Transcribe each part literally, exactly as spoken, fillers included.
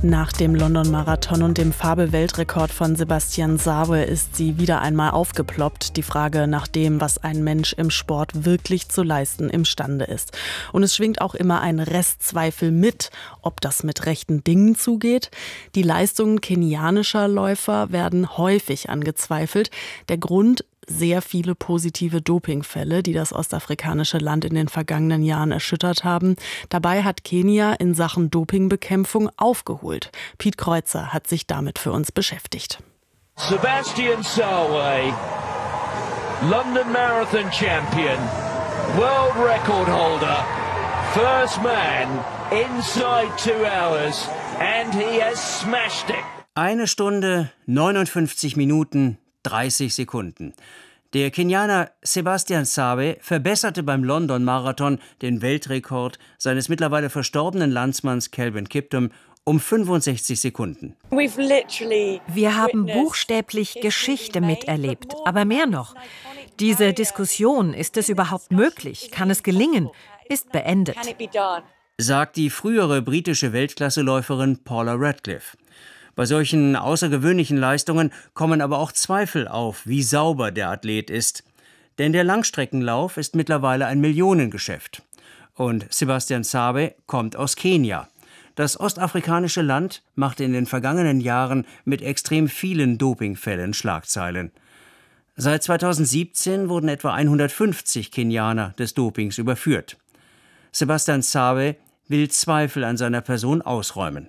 Nach dem London-Marathon und dem Fabel-Weltrekord von Sebastian Sawe ist sie wieder einmal aufgeploppt. Die Frage nach dem, was ein Mensch im Sport wirklich zu leisten imstande ist. Und es schwingt auch immer ein Restzweifel mit, ob das mit rechten Dingen zugeht. Die Leistungen kenianischer Läufer werden häufig angezweifelt. Der Grund: sehr viele positive Dopingfälle, die das ostafrikanische Land in den vergangenen Jahren erschüttert haben. Dabei hat Kenia in Sachen Dopingbekämpfung aufgeholt. Piet Kreuzer hat sich damit für uns beschäftigt. Sebastian Sawe, London Marathon Champion, World Record Holder, first man inside two hours and he has smashed it. Eine Stunde, neunundfünfzig Minuten, dreißig Sekunden. Der Kenianer Sebastian Sawe verbesserte beim London-Marathon den Weltrekord seines mittlerweile verstorbenen Landsmanns Kelvin Kiptum um fünfundsechzig Sekunden. Wir haben buchstäblich Geschichte miterlebt, aber mehr noch. Diese Diskussion, ist es überhaupt möglich, kann es gelingen, ist beendet, sagt die frühere britische Weltklasseläuferin Paula Radcliffe. Bei solchen außergewöhnlichen Leistungen kommen aber auch Zweifel auf, wie sauber der Athlet ist. Denn der Langstreckenlauf ist mittlerweile ein Millionengeschäft. Und Sebastian Sawe kommt aus Kenia. Das ostafrikanische Land machte in den vergangenen Jahren mit extrem vielen Dopingfällen Schlagzeilen. Seit zweitausendsiebzehn wurden etwa hundertfünfzig Kenianer des Dopings überführt. Sebastian Sawe will Zweifel an seiner Person ausräumen.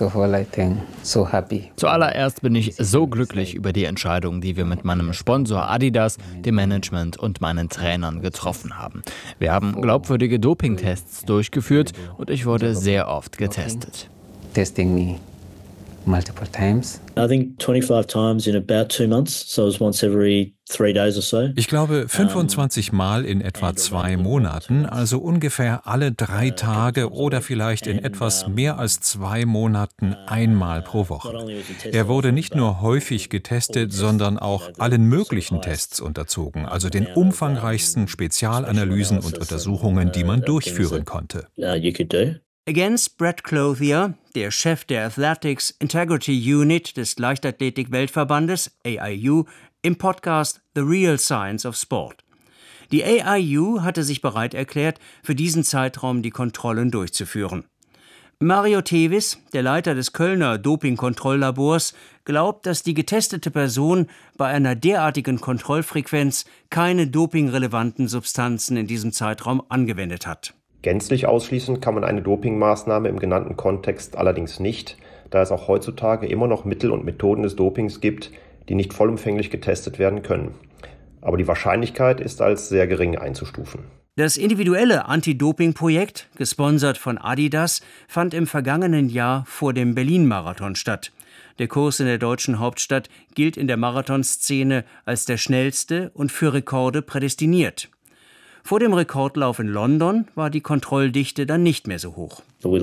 Zuallererst bin ich so glücklich über die Entscheidung, die wir mit meinem Sponsor Adidas, dem Management und meinen Trainern getroffen haben. Wir haben glaubwürdige Dopingtests durchgeführt und ich wurde sehr oft getestet. multiple times. I think twenty-five times in about two months, so it was once every three days or so. Ich glaube fünfundzwanzig Mal in etwa zwei Monaten, also ungefähr alle drei Tage oder vielleicht in etwas mehr als zwei Monaten einmal pro Woche. Er wurde nicht nur häufig getestet, sondern auch allen möglichen Tests unterzogen, also den umfangreichsten Spezialanalysen und Untersuchungen, die man durchführen konnte. Against Brett Clothier, der Chef der Athletics Integrity Unit des Leichtathletik-Weltverbandes A I U, im Podcast The Real Science of Sport. Die A I U hatte sich bereit erklärt, für diesen Zeitraum die Kontrollen durchzuführen. Mario Tevis, der Leiter des Kölner Dopingkontrolllabors, glaubt, dass die getestete Person bei einer derartigen Kontrollfrequenz keine dopingrelevanten Substanzen in diesem Zeitraum angewendet hat. Gänzlich ausschließen kann man eine Dopingmaßnahme im genannten Kontext allerdings nicht, da es auch heutzutage immer noch Mittel und Methoden des Dopings gibt, die nicht vollumfänglich getestet werden können. Aber die Wahrscheinlichkeit ist als sehr gering einzustufen. Das individuelle Anti-Doping-Projekt, gesponsert von Adidas, fand im vergangenen Jahr vor dem Berlin-Marathon statt. Der Kurs in der deutschen Hauptstadt gilt in der Marathonszene als der schnellste und für Rekorde prädestiniert. Vor dem Rekordlauf in London war die Kontrolldichte dann nicht mehr so hoch. Wir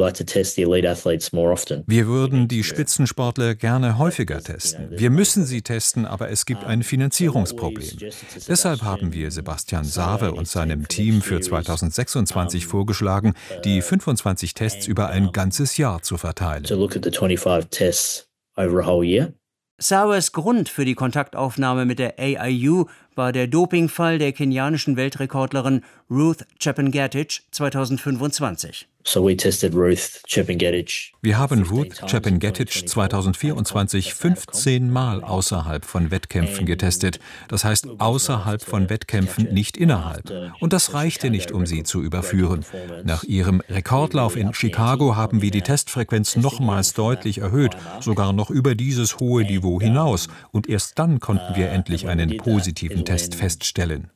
würden die Spitzensportler gerne häufiger testen. Wir müssen sie testen, aber es gibt ein Finanzierungsproblem. Deshalb haben wir Sebastian Sawe und seinem Team für zweitausendsechsundzwanzig vorgeschlagen, die fünfundzwanzig Tests über ein ganzes Jahr zu verteilen. Sawes Grund für die Kontaktaufnahme mit der A I U war der Dopingfall der kenianischen Weltrekordlerin Ruth Chepngetich zweitausendfünfundzwanzig. Wir haben Ruth Chepngetich zweitausendvierundzwanzig fünfzehn Mal außerhalb von Wettkämpfen getestet. Das heißt außerhalb von Wettkämpfen, nicht innerhalb. Und das reichte nicht, um sie zu überführen. Nach ihrem Rekordlauf in Chicago haben wir die Testfrequenz nochmals deutlich erhöht, sogar noch über dieses hohe Niveau hinaus. Und erst dann konnten wir endlich einen positiven Test feststellen.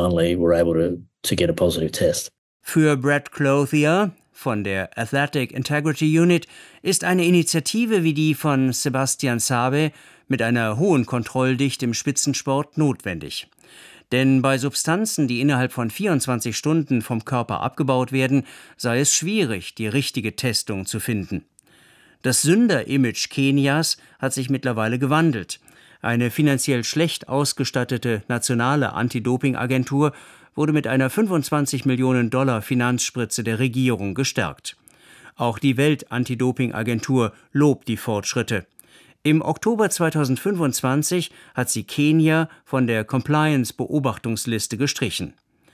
Für Brett Clothier von der Athletic Integrity Unit ist eine Initiative wie die von Sebastian Sawe mit einer hohen Kontrolldichte im Spitzensport notwendig. Denn bei Substanzen, die innerhalb von vierundzwanzig Stunden vom Körper abgebaut werden, sei es schwierig, die richtige Testung zu finden. Das Sünder-Image Kenias hat sich mittlerweile gewandelt. Eine finanziell schlecht ausgestattete nationale Anti-Doping-Agentur wurde mit einer fünfundzwanzig Millionen Dollar Finanzspritze der Regierung gestärkt. Auch die Welt-Anti-Doping-Agentur lobt die Fortschritte. Im Oktober zweitausendfünfundzwanzig hat sie Kenia von der Compliance-Beobachtungsliste gestrichen.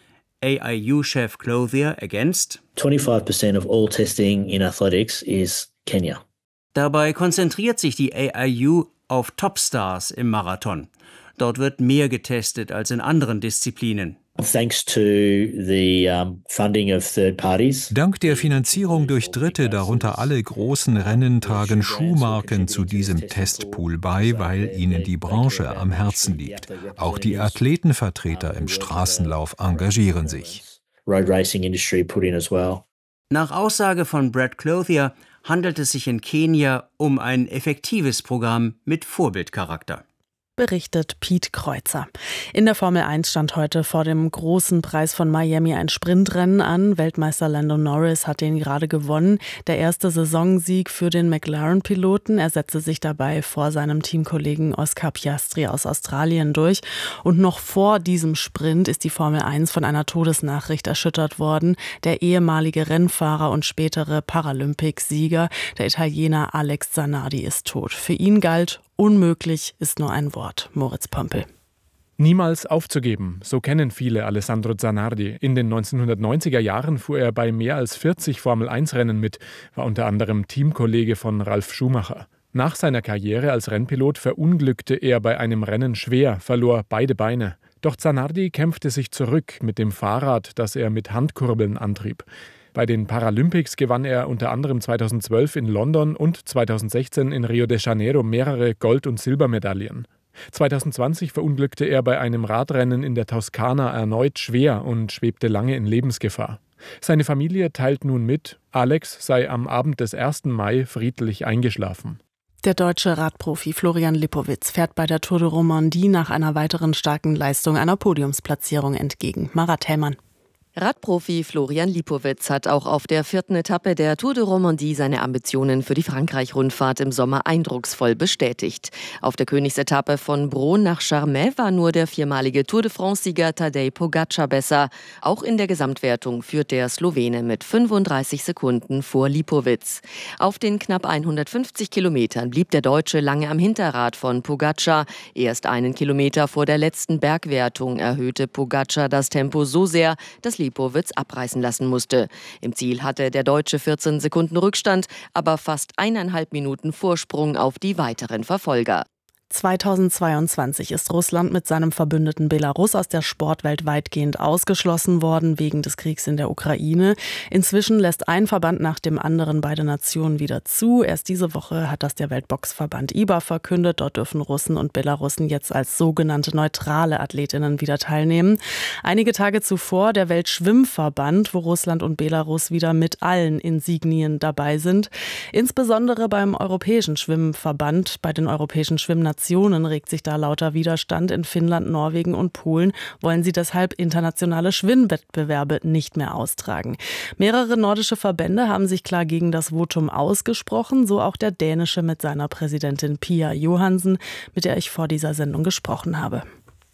A I U-Chef Clothier ergänzt: twenty-five percent of all testing in athletics is Kenya. Dabei konzentriert sich die A I U auf Topstars im Marathon. Dort wird mehr getestet als in anderen Disziplinen. Thanks to the um, funding of third parties. Dank der Finanzierung durch Dritte, darunter alle großen Rennen, tragen Schuhmarken zu diesem Testpool bei, weil ihnen die Branche am Herzen liegt. Auch die Athletenvertreter im Straßenlauf engagieren sich. Road racing industry put in as well. Nach Aussage von Brad Clothier handelt es sich in Kenia um ein effektives Programm mit Vorbildcharakter. Berichtet Piet Kreuzer. In der Formel eins stand heute vor dem großen Preis von Miami ein Sprintrennen an. Weltmeister Lando Norris hat den gerade gewonnen. Der erste Saisonsieg für den McLaren-Piloten. Er setzte sich dabei vor seinem Teamkollegen Oscar Piastri aus Australien durch. Und noch vor diesem Sprint ist die Formel eins von einer Todesnachricht erschüttert worden. Der ehemalige Rennfahrer und spätere Paralympicsieger, der Italiener Alex Zanardi, ist tot. Für ihn galt: unmöglich ist nur ein Wort. Moritz Pompel. Niemals aufzugeben, so kennen viele Alessandro Zanardi. In den neunzehnhundertneunziger Jahren fuhr er bei mehr als vierzig Formel eins Rennen mit, war unter anderem Teamkollege von Ralf Schumacher. Nach seiner Karriere als Rennpilot verunglückte er bei einem Rennen schwer, verlor beide Beine. Doch Zanardi kämpfte sich zurück mit dem Fahrrad, das er mit Handkurbeln antrieb. Bei den Paralympics gewann er unter anderem zweitausendzwölf in London und zweitausendsechzehn in Rio de Janeiro mehrere Gold- und Silbermedaillen. zweitausendzwanzig verunglückte er bei einem Radrennen in der Toskana erneut schwer und schwebte lange in Lebensgefahr. Seine Familie teilt nun mit, Alex sei am Abend des ersten Mai friedlich eingeschlafen. Der deutsche Radprofi Florian Lipowitz fährt bei der Tour de Romandie nach einer weiteren starken Leistung einer Podiumsplatzierung entgegen. Marat Hellmann. Radprofi Florian Lipowitz hat auch auf der vierten Etappe der Tour de Romandie seine Ambitionen für die Frankreich-Rundfahrt im Sommer eindrucksvoll bestätigt. Auf der Königsetappe von Bron nach Charmey war nur der viermalige Tour de France-Sieger Tadej Pogačar besser. Auch in der Gesamtwertung führt der Slowene mit fünfunddreißig Sekunden vor Lipowitz. Auf den knapp hundertfünfzig Kilometern blieb der Deutsche lange am Hinterrad von Pogačar. Erst einen Kilometer vor der letzten Bergwertung erhöhte Pogačar das Tempo so sehr, dass Lipowitz abreißen lassen musste. Im Ziel hatte der Deutsche vierzehn Sekunden Rückstand, aber fast eineinhalb Minuten Vorsprung auf die weiteren Verfolger. zweitausendzweiundzwanzig ist Russland mit seinem Verbündeten Belarus aus der Sportwelt weitgehend ausgeschlossen worden wegen des Kriegs in der Ukraine. Inzwischen lässt ein Verband nach dem anderen beide Nationen wieder zu. Erst diese Woche hat das der Weltboxverband I B A verkündet. Dort dürfen Russen und Belarussen jetzt als sogenannte neutrale Athletinnen wieder teilnehmen. Einige Tage zuvor der Weltschwimmverband, wo Russland und Belarus wieder mit allen Insignien dabei sind. Insbesondere beim Europäischen Schwimmverband, bei den europäischen Schwimmnationen regt sich da lauter Widerstand. In Finnland, Norwegen und Polen wollen sie deshalb internationale Schwimmwettbewerbe nicht mehr austragen. Mehrere nordische Verbände haben sich klar gegen das Votum ausgesprochen, so auch der dänische mit seiner Präsidentin Pia Johansen, mit der ich vor dieser Sendung gesprochen habe.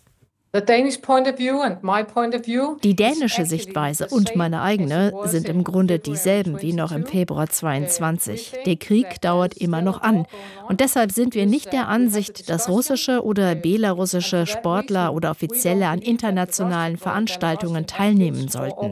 Die dänische Sichtweise und meine eigene sind im Grunde dieselben wie noch im Februar zweiundzwanzig. Der Krieg dauert immer noch an. Und deshalb sind wir nicht der Ansicht, dass russische oder belarussische Sportler oder Offizielle an internationalen Veranstaltungen teilnehmen sollten.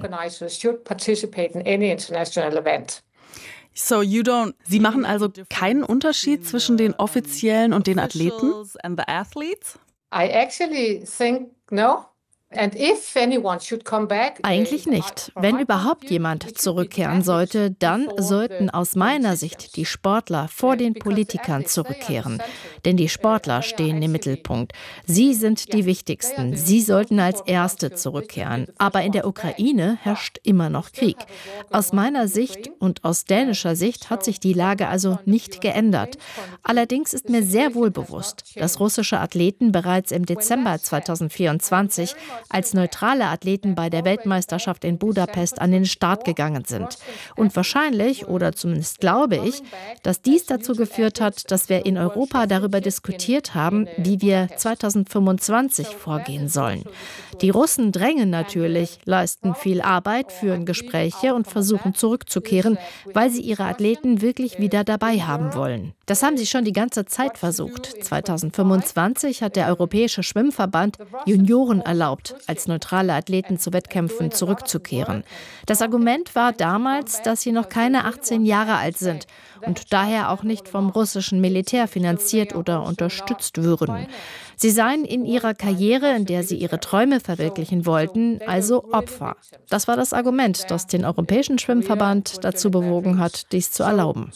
So you don't, Sie machen also keinen Unterschied zwischen den Offiziellen und den Athleten? I actually think no. And if anyone should come back, eigentlich nicht. Wenn überhaupt jemand zurückkehren sollte, dann sollten aus meiner Sicht die Sportler vor den Politikern zurückkehren. Denn die Sportler stehen im Mittelpunkt. Sie sind die Wichtigsten. Sie sollten als Erste zurückkehren. Aber in der Ukraine herrscht immer noch Krieg. Aus meiner Sicht und aus dänischer Sicht hat sich die Lage also nicht geändert. Allerdings ist mir sehr wohl bewusst, dass russische Athleten bereits im Dezember zweitausendvierundzwanzig als neutrale Athleten bei der Weltmeisterschaft in Budapest an den Start gegangen sind. Und wahrscheinlich, oder zumindest glaube ich, dass dies dazu geführt hat, dass wir in Europa darüber diskutiert haben, wie wir zweitausendfünfundzwanzig vorgehen sollen. Die Russen drängen natürlich, leisten viel Arbeit, führen Gespräche und versuchen zurückzukehren, weil sie ihre Athleten wirklich wieder dabei haben wollen. Das haben sie schon die ganze Zeit versucht. zweitausendfünfundzwanzig hat der Europäische Schwimmverband Junioren erlaubt, als neutrale Athleten zu Wettkämpfen zurückzukehren. Das Argument war damals, dass sie noch keine achtzehn Jahre alt sind und daher auch nicht vom russischen Militär finanziert oder unterstützt würden. Sie seien in ihrer Karriere, in der sie ihre Träume verwirklichen wollten, also Opfer. Das war das Argument, das den Europäischen Schwimmverband dazu bewogen hat, dies zu erlauben.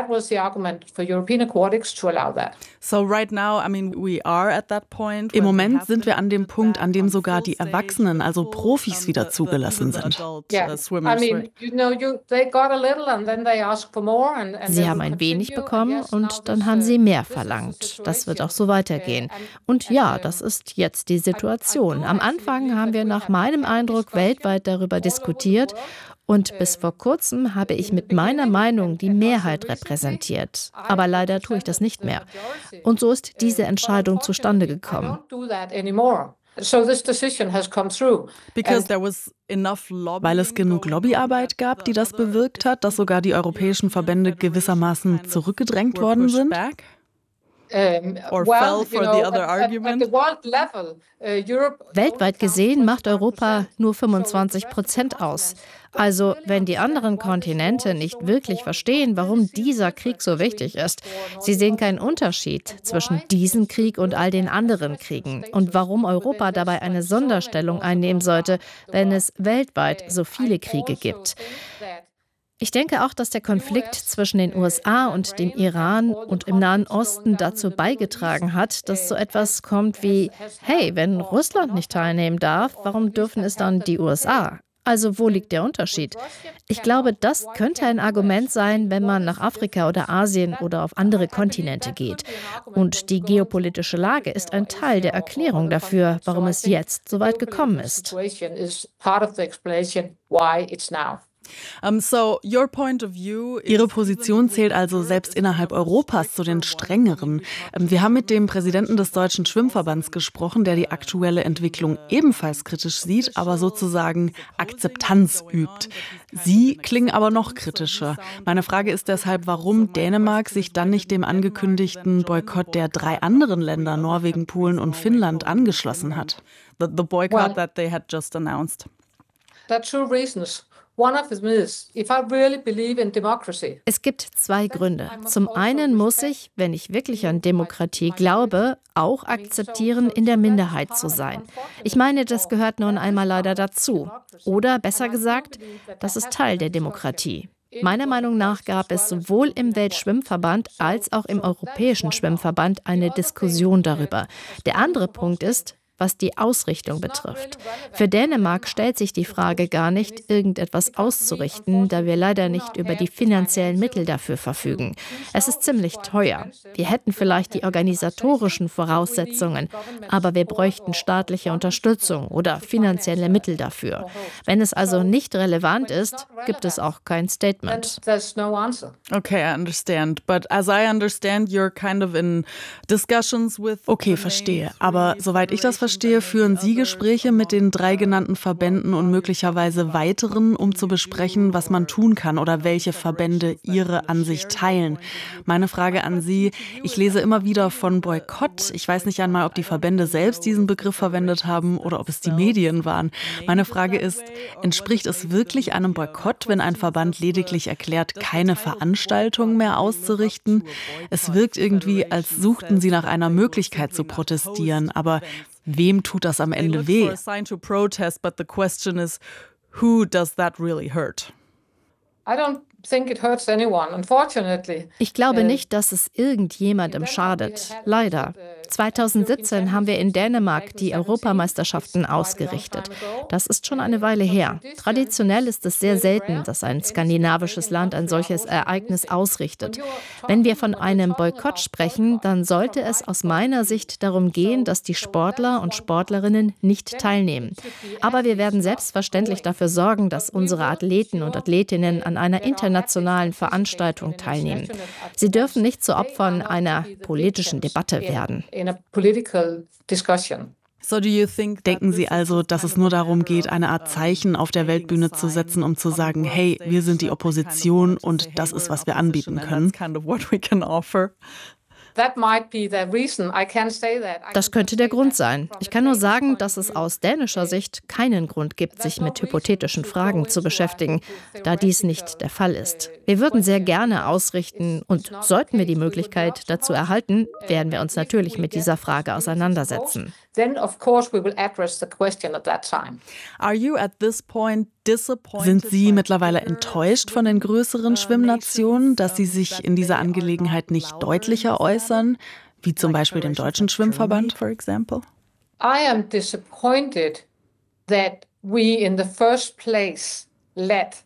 Im Moment sind wir an dem Punkt, an dem sogar die Erwachsenen, also Profis, wieder zugelassen sind. Sie haben ein wenig bekommen und dann haben sie mehr verlangt. Das wird auch so weitergehen. Und ja, das ist jetzt die Situation. Am Anfang haben wir nach meinem Eindruck weltweit darüber diskutiert und bis vor kurzem habe ich mit meiner Meinung die Mehrheit repräsentiert. Aber leider tue ich das nicht mehr. Und so ist diese Entscheidung zustande gekommen. Weil es genug Lobbyarbeit gab, die das bewirkt hat, dass sogar die europäischen Verbände gewissermaßen zurückgedrängt worden sind? Weltweit gesehen macht Europa nur fünfundzwanzig Prozent aus. Also, wenn die anderen Kontinente nicht wirklich verstehen, warum dieser Krieg so wichtig ist, sie sehen keinen Unterschied zwischen diesem Krieg und all den anderen Kriegen und warum Europa dabei eine Sonderstellung einnehmen sollte, wenn es weltweit so viele Kriege gibt. Ich denke auch, dass der Konflikt zwischen den U S A und dem Iran und im Nahen Osten dazu beigetragen hat, dass so etwas kommt wie, hey, wenn Russland nicht teilnehmen darf, warum dürfen es dann die U S A? Also wo liegt der Unterschied? Ich glaube, das könnte ein Argument sein, wenn man nach Afrika oder Asien oder auf andere Kontinente geht. Und die geopolitische Lage ist ein Teil der Erklärung dafür, warum es jetzt so weit gekommen ist. Ihre Position zählt also selbst innerhalb Europas zu den strengeren. Wir haben mit dem Präsidenten des Deutschen Schwimmverbands gesprochen, der die aktuelle Entwicklung ebenfalls kritisch sieht, aber sozusagen Akzeptanz übt. Sie klingen aber noch kritischer. Meine Frage ist deshalb, warum Dänemark sich dann nicht dem angekündigten Boykott der drei anderen Länder, Norwegen, Polen und Finnland, angeschlossen hat. The, the boycott that they had just announced. There are two reasons. Es gibt zwei Gründe. Zum einen muss ich, wenn ich wirklich an Demokratie glaube, auch akzeptieren, in der Minderheit zu sein. Ich meine, das gehört nun einmal leider dazu. Oder besser gesagt, das ist Teil der Demokratie. Meiner Meinung nach gab es sowohl im Weltschwimmverband als auch im Europäischen Schwimmverband eine Diskussion darüber. Der andere Punkt ist, was die Ausrichtung betrifft. Für Dänemark stellt sich die Frage gar nicht, irgendetwas auszurichten, da wir leider nicht über die finanziellen Mittel dafür verfügen. Es ist ziemlich teuer. Wir hätten vielleicht die organisatorischen Voraussetzungen, aber wir bräuchten staatliche Unterstützung oder finanzielle Mittel dafür. Wenn es also nicht relevant ist, gibt es auch kein Statement. Okay, I understand. But as I understand, you're kind of in discussions with... Okay, verstehe. Aber soweit ich das verstehe, führen Sie Gespräche mit den drei genannten Verbänden und möglicherweise weiteren, um zu besprechen, was man tun kann oder welche Verbände Ihre Ansicht teilen. Meine Frage an Sie, ich lese immer wieder von Boykott. Ich weiß nicht einmal, ob die Verbände selbst diesen Begriff verwendet haben oder ob es die Medien waren. Meine Frage ist, entspricht es wirklich einem Boykott, wenn ein Verband lediglich erklärt, keine Veranstaltungen mehr auszurichten? Es wirkt irgendwie, als suchten Sie nach einer Möglichkeit zu protestieren, aber wem tut das am Ende weh? Ich glaube nicht, dass es irgendjemandem schadet. Leider. zweitausendsiebzehn haben wir in Dänemark die Europameisterschaften ausgerichtet. Das ist schon eine Weile her. Traditionell ist es sehr selten, dass ein skandinavisches Land ein solches Ereignis ausrichtet. Wenn wir von einem Boykott sprechen, dann sollte es aus meiner Sicht darum gehen, dass die Sportler und Sportlerinnen nicht teilnehmen. Aber wir werden selbstverständlich dafür sorgen, dass unsere Athleten und Athletinnen an einer internationalen Veranstaltung teilnehmen. Sie dürfen nicht zu Opfern einer politischen Debatte werden. Denken Sie also, dass es nur darum geht, eine Art Zeichen auf der Weltbühne zu setzen, um zu sagen, hey, wir sind die Opposition und das ist, was wir anbieten können? Das könnte der Grund sein. Ich kann nur sagen, dass es aus dänischer Sicht keinen Grund gibt, sich mit hypothetischen Fragen zu beschäftigen, da dies nicht der Fall ist. Wir würden sehr gerne ausrichten und sollten wir die Möglichkeit dazu erhalten, werden wir uns natürlich mit dieser Frage auseinandersetzen. Sind Sie mittlerweile enttäuscht von den größeren Schwimmnationen, dass sie sich in dieser Angelegenheit nicht deutlicher äußern, wie zum Beispiel dem Deutschen Schwimmverband, for example? I am disappointed that we in the first place let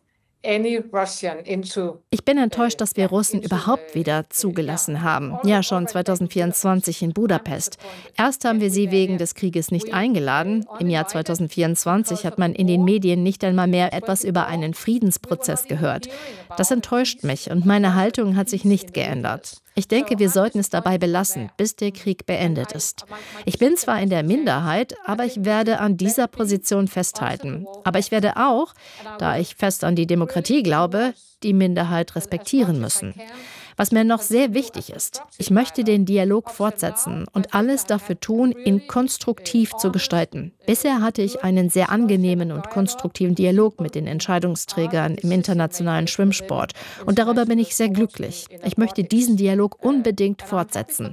Ich bin enttäuscht, dass wir Russen überhaupt wieder zugelassen haben. Ja, schon zwanzig vierundzwanzig in Budapest. Erst haben wir sie wegen des Krieges nicht eingeladen. Im Jahr zwanzig vierundzwanzig hat man in den Medien nicht einmal mehr etwas über einen Friedensprozess gehört. Das enttäuscht mich und meine Haltung hat sich nicht geändert. Ich denke, wir sollten es dabei belassen, bis der Krieg beendet ist. Ich bin zwar in der Minderheit, aber ich werde an dieser Position festhalten. Aber ich werde auch, da ich fest an die Demokratie glaube, die Minderheit respektieren müssen. Was mir noch sehr wichtig ist, ich möchte den Dialog fortsetzen und alles dafür tun, ihn konstruktiv zu gestalten. Bisher hatte ich einen sehr angenehmen und konstruktiven Dialog mit den Entscheidungsträgern im internationalen Schwimmsport und darüber bin ich sehr glücklich. Ich möchte diesen Dialog unbedingt fortsetzen.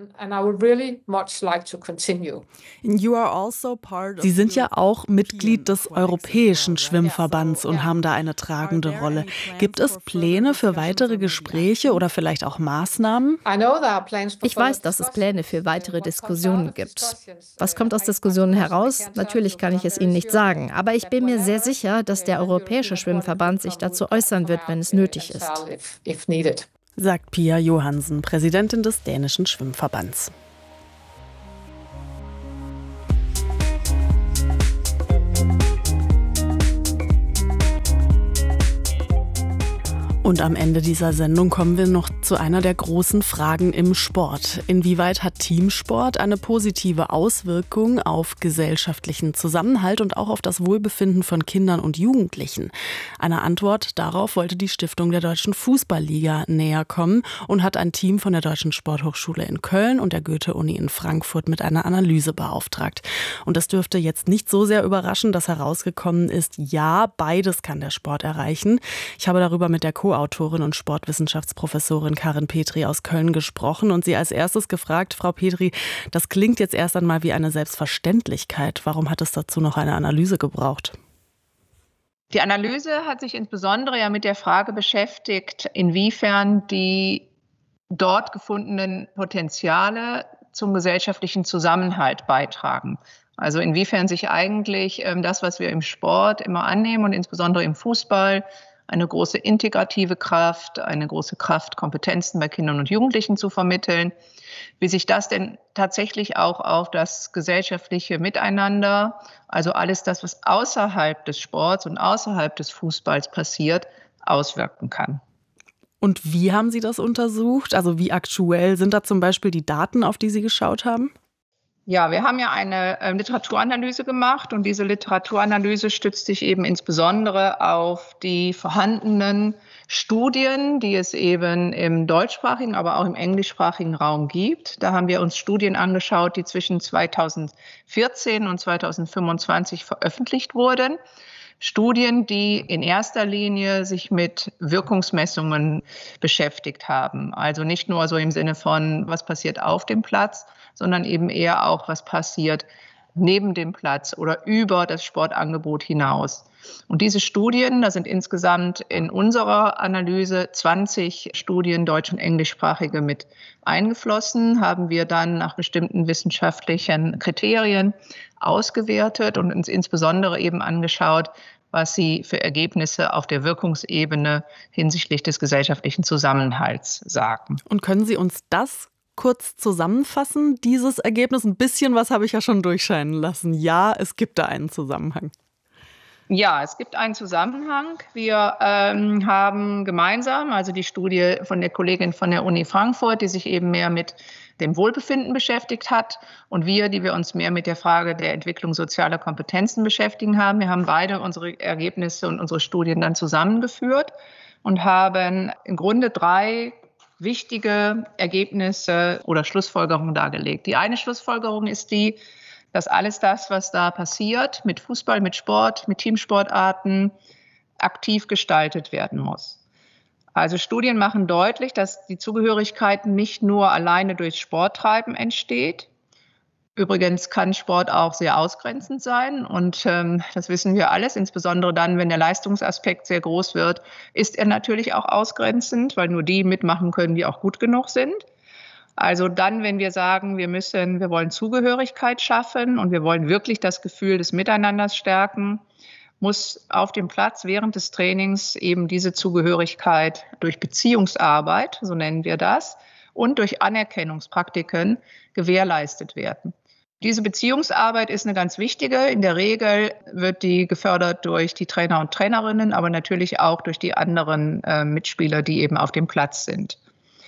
Sie sind ja auch Mitglied des Europäischen Schwimmverbands und haben da eine tragende Rolle. Gibt es Pläne für weitere Gespräche oder vielleicht auch Maßnahmen? Ich weiß, dass es Pläne für weitere Diskussionen gibt. Was kommt aus Diskussionen heraus? Natürlich kann ich es Ihnen nicht sagen, aber ich bin mir sehr sicher, dass der Europäische Schwimmverband sich dazu äußern wird, wenn es nötig ist. Sagt Pia Johansen, Präsidentin des dänischen Schwimmverbands. Und am Ende dieser Sendung kommen wir noch zu einer der großen Fragen im Sport. Inwieweit hat Teamsport eine positive Auswirkung auf gesellschaftlichen Zusammenhalt und auch auf das Wohlbefinden von Kindern und Jugendlichen? Eine Antwort darauf wollte die Stiftung der Deutschen Fußballliga näher kommen und hat ein Team von der Deutschen Sporthochschule in Köln und der Goethe-Uni in Frankfurt mit einer Analyse beauftragt. Und das dürfte jetzt nicht so sehr überraschen, dass herausgekommen ist, ja, beides kann der Sport erreichen. Ich habe darüber mit der Co Autorin und Sportwissenschaftsprofessorin Karin Petri aus Köln gesprochen und sie als erstes gefragt, Frau Petri, das klingt jetzt erst einmal wie eine Selbstverständlichkeit. Warum hat es dazu noch eine Analyse gebraucht? Die Analyse hat sich insbesondere ja mit der Frage beschäftigt, inwiefern die dort gefundenen Potenziale zum gesellschaftlichen Zusammenhalt beitragen. Also inwiefern sich eigentlich ähm, das, was wir im Sport immer annehmen und insbesondere im Fußball, eine große integrative Kraft, eine große Kraft, Kompetenzen bei Kindern und Jugendlichen zu vermitteln, wie sich das denn tatsächlich auch auf das gesellschaftliche Miteinander, also alles das, was außerhalb des Sports und außerhalb des Fußballs passiert, auswirken kann. Und wie haben Sie das untersucht? Also wie aktuell sind da zum Beispiel die Daten, auf die Sie geschaut haben? Ja, wir haben ja eine äh, Literaturanalyse gemacht und diese Literaturanalyse stützt sich eben insbesondere auf die vorhandenen Studien, die es eben im deutschsprachigen, aber auch im englischsprachigen Raum gibt. Da haben wir uns Studien angeschaut, die zwischen zweitausendvierzehn und zweitausendfünfundzwanzig veröffentlicht wurden. Studien, die in erster Linie sich mit Wirkungsmessungen beschäftigt haben. Also nicht nur so im Sinne von, was passiert auf dem Platz, sondern eben eher auch, was passiert neben dem Platz oder über das Sportangebot hinaus. Und diese Studien, da sind insgesamt in unserer Analyse zwanzig Studien deutsch- und englischsprachige mit eingeflossen, haben wir dann nach bestimmten wissenschaftlichen Kriterien ausgewertet und uns insbesondere eben angeschaut, was sie für Ergebnisse auf der Wirkungsebene hinsichtlich des gesellschaftlichen Zusammenhalts sagen. Und können Sie uns das kurz zusammenfassen, dieses Ergebnis? Ein bisschen was habe ich ja schon durchscheinen lassen. Ja, es gibt da einen Zusammenhang. Ja, es gibt einen Zusammenhang. Wir ähm, haben gemeinsam, also die Studie von der Kollegin von der Uni Frankfurt, die sich eben mehr mit dem Wohlbefinden beschäftigt hat, und wir, die wir uns mehr mit der Frage der Entwicklung sozialer Kompetenzen beschäftigen haben. Wir haben beide unsere Ergebnisse und unsere Studien dann zusammengeführt und haben im Grunde drei wichtige Ergebnisse oder Schlussfolgerungen dargelegt. Die eine Schlussfolgerung ist die, dass alles das, was da passiert, mit Fußball, mit Sport, mit Teamsportarten, aktiv gestaltet werden muss. Also Studien machen deutlich, dass die Zugehörigkeit nicht nur alleine durch Sporttreiben entsteht. Übrigens kann Sport auch sehr ausgrenzend sein, und ähm, das wissen wir alles, insbesondere dann, wenn der Leistungsaspekt sehr groß wird, ist er natürlich auch ausgrenzend, weil nur die mitmachen können, die auch gut genug sind. Also dann, wenn wir sagen, wir müssen, wir wollen Zugehörigkeit schaffen und wir wollen wirklich das Gefühl des Miteinanders stärken, muss auf dem Platz während des Trainings eben diese Zugehörigkeit durch Beziehungsarbeit, so nennen wir das, und durch Anerkennungspraktiken gewährleistet werden. Diese Beziehungsarbeit ist eine ganz wichtige. In der Regel wird die gefördert durch die Trainer und Trainerinnen, aber natürlich auch durch die anderen äh, Mitspieler, die eben auf dem Platz sind.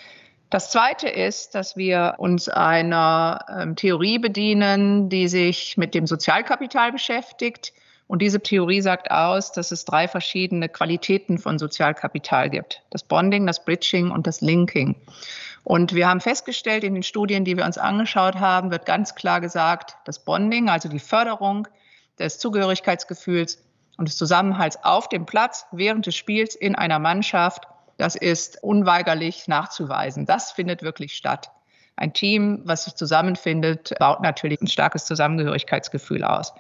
Das Zweite ist, dass wir uns einer ähm, Theorie bedienen, die sich mit dem Sozialkapital beschäftigt. Und diese Theorie sagt aus, dass es drei verschiedene Qualitäten von Sozialkapital gibt. Das Bonding, das Bridging und das Linking. Und wir haben festgestellt, in den Studien, die wir uns angeschaut haben, wird ganz klar gesagt, das Bonding, also die Förderung des Zugehörigkeitsgefühls und des Zusammenhalts auf dem Platz während des Spiels in einer Mannschaft, das ist unweigerlich nachzuweisen. Das findet wirklich statt. Ein Team, was sich zusammenfindet, baut natürlich ein starkes Zusammengehörigkeitsgefühl aus.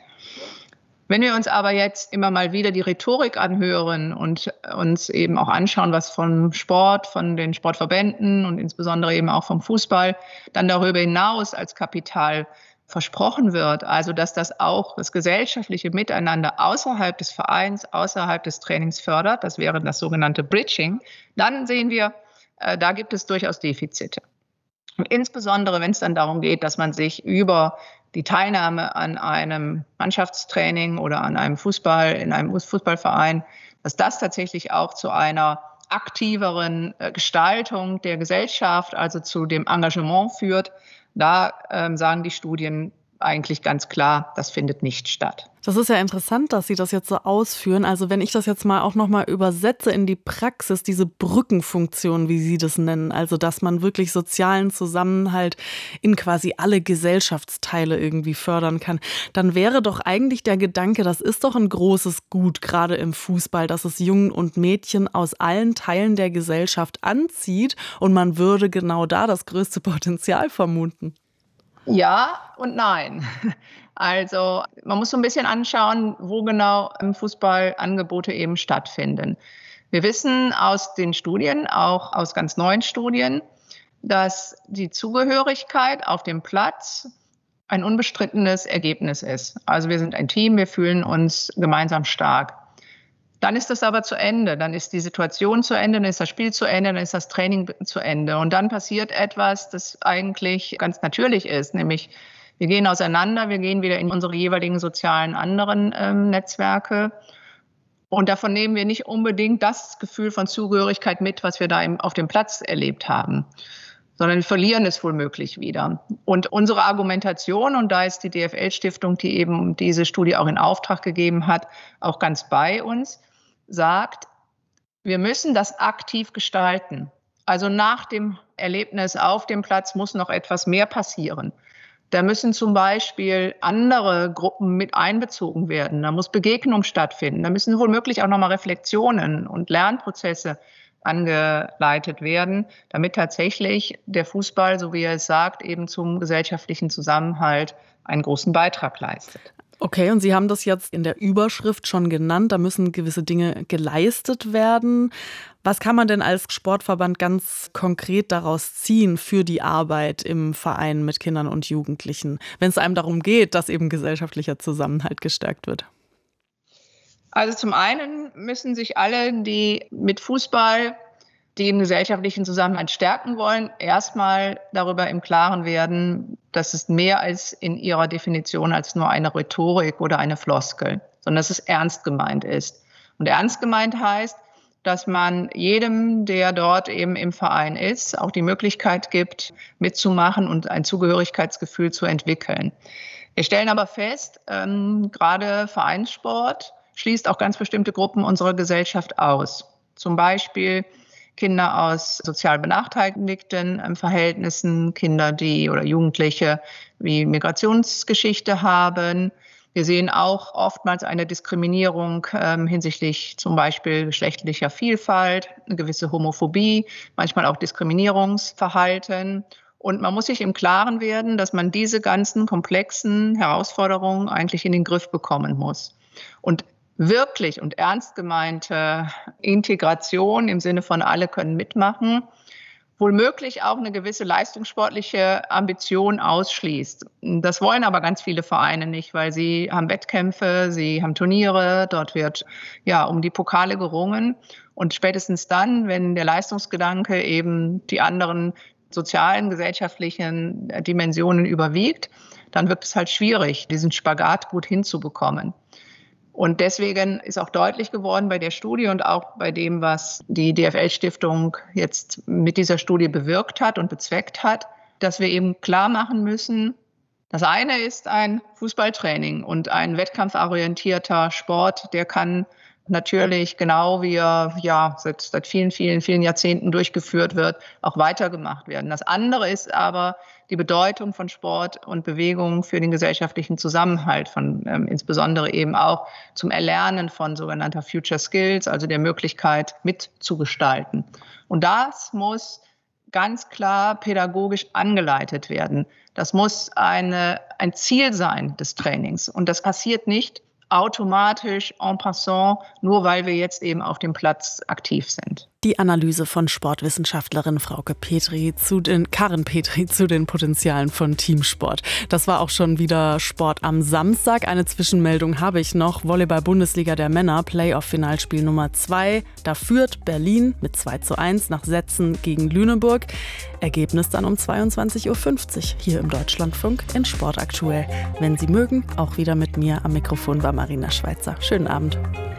Wenn wir uns aber jetzt immer mal wieder die Rhetorik anhören und uns eben auch anschauen, was vom Sport, von den Sportverbänden und insbesondere eben auch vom Fußball dann darüber hinaus als Kapital versprochen wird, also dass das auch das gesellschaftliche Miteinander außerhalb des Vereins, außerhalb des Trainings fördert, das wäre das sogenannte Bridging, dann sehen wir, äh, da gibt es durchaus Defizite. Und insbesondere, wenn es dann darum geht, dass man sich über die Teilnahme an einem Mannschaftstraining oder an einem Fußball, in einem Fußballverein, dass das tatsächlich auch zu einer aktiveren Gestaltung der Gesellschaft, also zu dem Engagement führt. Da ähm, sagen die Studien eigentlich ganz klar, das findet nicht statt. Das ist ja interessant, dass Sie das jetzt so ausführen. Also wenn ich das jetzt mal auch nochmal übersetze in die Praxis, diese Brückenfunktion, wie Sie das nennen, also dass man wirklich sozialen Zusammenhalt in quasi alle Gesellschaftsteile irgendwie fördern kann, dann wäre doch eigentlich der Gedanke, das ist doch ein großes Gut, gerade im Fußball, dass es Jungen und Mädchen aus allen Teilen der Gesellschaft anzieht, und man würde genau da das größte Potenzial vermuten. Ja und nein. Also man muss so ein bisschen anschauen, wo genau im Fußball Angebote eben stattfinden. Wir wissen aus den Studien, auch aus ganz neuen Studien, dass die Zugehörigkeit auf dem Platz ein unbestrittenes Ergebnis ist. Also wir sind ein Team, wir fühlen uns gemeinsam stark. Dann ist das aber zu Ende, dann ist die Situation zu Ende, dann ist das Spiel zu Ende, dann ist das Training zu Ende. Und dann passiert etwas, das eigentlich ganz natürlich ist, nämlich wir gehen auseinander, wir gehen wieder in unsere jeweiligen sozialen anderen ähm, Netzwerke. Und davon nehmen wir nicht unbedingt das Gefühl von Zugehörigkeit mit, was wir da im, auf dem Platz erlebt haben, sondern wir verlieren es womöglich wieder. Und unsere Argumentation, und da ist die D F L-Stiftung, die eben diese Studie auch in Auftrag gegeben hat, auch ganz bei uns, sagt, wir müssen das aktiv gestalten. Also nach dem Erlebnis auf dem Platz muss noch etwas mehr passieren. Da müssen zum Beispiel andere Gruppen mit einbezogen werden. Da muss Begegnung stattfinden. Da müssen womöglich auch nochmal Reflexionen und Lernprozesse angeleitet werden, damit tatsächlich der Fußball, so wie er es sagt, eben zum gesellschaftlichen Zusammenhalt einen großen Beitrag leistet. Okay, und Sie haben das jetzt in der Überschrift schon genannt, da müssen gewisse Dinge geleistet werden. Was kann man denn als Sportverband ganz konkret daraus ziehen für die Arbeit im Verein mit Kindern und Jugendlichen, wenn es einem darum geht, dass eben gesellschaftlicher Zusammenhalt gestärkt wird? Also zum einen müssen sich alle, die mit Fußball den gesellschaftlichen Zusammenhalt stärken wollen, erstmal darüber im Klaren werden, dass es mehr als in ihrer Definition als nur eine Rhetorik oder eine Floskel. sondern dass es ernst gemeint ist. Und ernst gemeint heißt, dass man jedem, der dort eben im Verein ist, auch die Möglichkeit gibt, mitzumachen und ein Zugehörigkeitsgefühl zu entwickeln. Wir stellen aber fest, ähm, gerade Vereinssport schließt auch ganz bestimmte Gruppen unserer Gesellschaft aus. Zum Beispiel Kinder aus sozial benachteiligten ähm, Verhältnissen, Kinder, die oder Jugendliche, die Migrationsgeschichte haben. Wir sehen auch oftmals eine Diskriminierung ähm, hinsichtlich zum Beispiel geschlechtlicher Vielfalt, eine gewisse Homophobie, manchmal auch Diskriminierungsverhalten. Und man muss sich im Klaren werden, dass man diese ganzen komplexen Herausforderungen eigentlich in den Griff bekommen muss. Und wirklich und ernst gemeinte Integration im Sinne von alle können mitmachen, womöglich auch eine gewisse leistungssportliche Ambition ausschließt. Das wollen aber ganz viele Vereine nicht, weil sie haben Wettkämpfe, sie haben Turniere, dort wird ja um die Pokale gerungen. Und spätestens dann, wenn der Leistungsgedanke eben die anderen sozialen, gesellschaftlichen Dimensionen überwiegt, dann wird es halt schwierig, diesen Spagat gut hinzubekommen. Und deswegen ist auch deutlich geworden bei der Studie und auch bei dem, was die D F L-Stiftung jetzt mit dieser Studie bewirkt hat und bezweckt hat, dass wir eben klar machen müssen, das eine ist ein Fußballtraining und ein wettkampforientierter Sport, der kann natürlich, genau wie er ja, seit, seit vielen, vielen, vielen Jahrzehnten durchgeführt wird, auch weitergemacht werden. Das andere ist aber die Bedeutung von Sport und Bewegung für den gesellschaftlichen Zusammenhalt, von ähm, insbesondere eben auch zum Erlernen von sogenannter Future Skills, also der Möglichkeit mitzugestalten. Und das muss ganz klar pädagogisch angeleitet werden. Das muss eine, ein Ziel sein des Trainings. Und das passiert nicht automatisch en passant, nur weil wir jetzt eben auf dem Platz aktiv sind. Die Analyse von Sportwissenschaftlerin Frauke Petri zu den, Karin Petri zu den Potenzialen von Teamsport. Das war auch schon wieder Sport am Samstag. Eine Zwischenmeldung habe ich noch. Volleyball-Bundesliga der Männer, Playoff-Finalspiel Nummer zwei. Da führt Berlin mit zwei zu eins nach Sätzen gegen Lüneburg. Ergebnis dann um zweiundzwanzig Uhr fünfzig hier im Deutschlandfunk in Sport aktuell. Wenn Sie mögen, auch wieder mit mir am Mikrofon war Marina Schweizer. Schönen Abend.